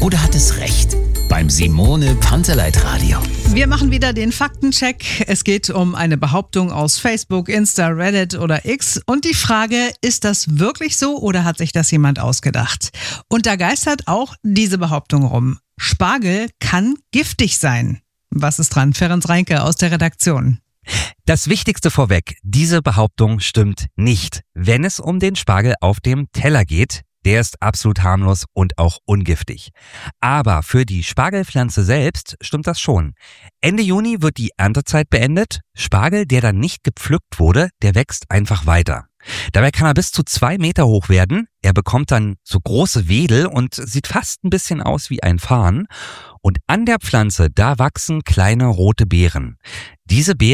oder hat es recht? Beim Simone Panteleit Radio. Wir machen wieder den Faktencheck. Es geht um eine Behauptung aus Facebook, Insta, Reddit oder X. Und die Frage, ist das wirklich so oder hat sich das jemand ausgedacht? Und da geistert auch diese Behauptung rum. Spargel kann giftig sein. Was ist dran? Ferenc Reinke aus der Redaktion. Das Wichtigste vorweg, diese Behauptung stimmt nicht, wenn es um den Spargel auf dem Teller geht. Der ist absolut harmlos und auch ungiftig. Aber für die Spargelpflanze selbst stimmt das schon. Ende Juni wird die Erntezeit beendet. Spargel, der dann nicht gepflückt wurde, der wächst einfach weiter. Dabei kann er bis zu 2 Meter hoch werden. Er bekommt dann so große Wedel und sieht fast ein bisschen aus wie ein Farn. Und an der Pflanze, da wachsen kleine rote Beeren. Diese Beeren